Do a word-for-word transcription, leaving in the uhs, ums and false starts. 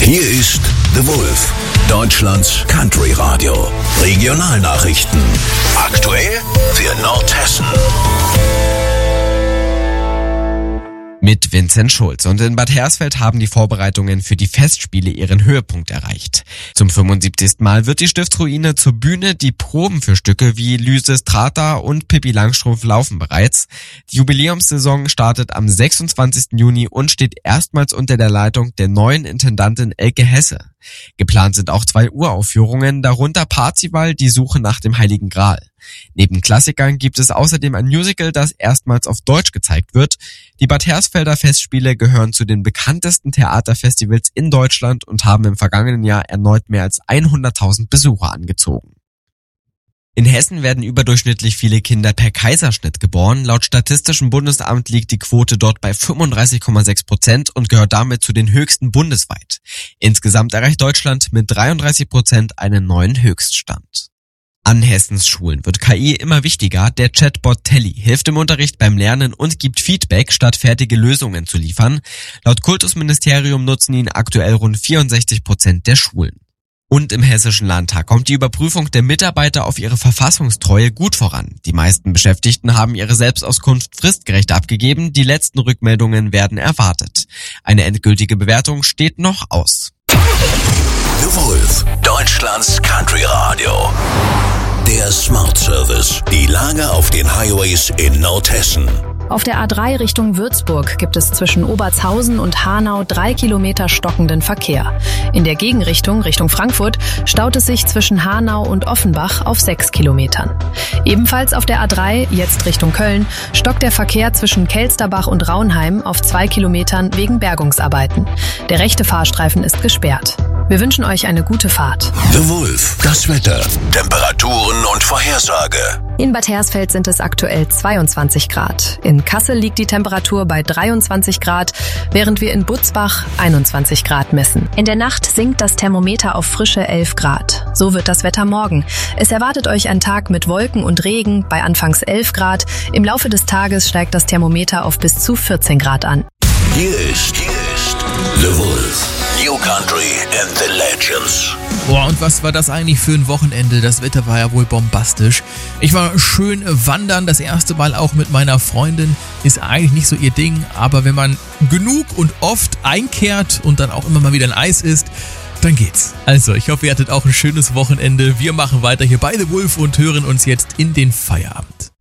Hier ist The Wolf, Deutschlands Country Radio. Regionalnachrichten. Aktuell für Nordhessen. Mit Vincent Schulz. Und in Bad Hersfeld haben die Vorbereitungen für die Festspiele ihren Höhepunkt erreicht. Zum fünfundsiebzigsten Mal wird die Stiftsruine zur Bühne. Die Proben für Stücke wie Lysistrata und Pippi Langstrumpf laufen bereits. Die Jubiläumssaison startet am sechsundzwanzigsten Juni und steht erstmals unter der Leitung der neuen Intendantin Elke Hesse. Geplant sind auch zwei Uraufführungen, darunter Parzival, die Suche nach dem Heiligen Gral. Neben Klassikern gibt es außerdem ein Musical, das erstmals auf Deutsch gezeigt wird. Die Bad Hersfelder Festspiele gehören zu den bekanntesten Theaterfestivals in Deutschland und haben im vergangenen Jahr erneut mehr als hunderttausend Besucher angezogen. In Hessen werden überdurchschnittlich viele Kinder per Kaiserschnitt geboren. Laut Statistischem Bundesamt liegt die Quote dort bei fünfunddreißig Komma sechs Prozent und gehört damit zu den höchsten bundesweit. Insgesamt erreicht Deutschland mit dreiunddreißig Prozent einen neuen Höchststand. An Hessens Schulen wird K I immer wichtiger. Der Chatbot Telly hilft im Unterricht beim Lernen und gibt Feedback, statt fertige Lösungen zu liefern. Laut Kultusministerium nutzen ihn aktuell rund vierundsechzig Prozent der Schulen. Und im Hessischen Landtag kommt die Überprüfung der Mitarbeiter auf ihre Verfassungstreue gut voran. Die meisten Beschäftigten haben ihre Selbstauskunft fristgerecht abgegeben. Die letzten Rückmeldungen werden erwartet. Eine endgültige Bewertung steht noch aus. The Wolf, Deutschlands Country Radio. Der Smart Service. Die Lage auf den Highways in Nordhessen. Auf der A drei Richtung Würzburg gibt es zwischen Obertshausen und Hanau drei Kilometer stockenden Verkehr. In der Gegenrichtung, Richtung Frankfurt, staut es sich zwischen Hanau und Offenbach auf sechs Kilometern. Ebenfalls auf der A drei, jetzt Richtung Köln, stockt der Verkehr zwischen Kelsterbach und Raunheim auf zwei Kilometern wegen Bergungsarbeiten. Der rechte Fahrstreifen ist gesperrt. Wir wünschen euch eine gute Fahrt. The Wolf, das Wetter, Temperaturen und Vorhersage. In Bad Hersfeld sind es aktuell zweiundzwanzig Grad. In Kassel liegt die Temperatur bei dreiundzwanzig Grad, während wir in Butzbach einundzwanzig Grad messen. In der Nacht sinkt das Thermometer auf frische elf Grad. So wird das Wetter morgen. Es erwartet euch ein Tag mit Wolken und Regen bei anfangs elf Grad. Im Laufe des Tages steigt das Thermometer auf bis zu vierzehn Grad an. Hier ist, hier ist The Wolf. New Country and the Legends. Boah, und was war das eigentlich für ein Wochenende? Das Wetter war ja wohl bombastisch. Ich war schön wandern, das erste Mal auch mit meiner Freundin. Ist eigentlich nicht so ihr Ding, aber wenn man genug und oft einkehrt und dann auch immer mal wieder ein Eis isst, dann geht's. Also, ich hoffe, ihr hattet auch ein schönes Wochenende. Wir machen weiter hier bei The Wolf und hören uns jetzt in den Feierabend.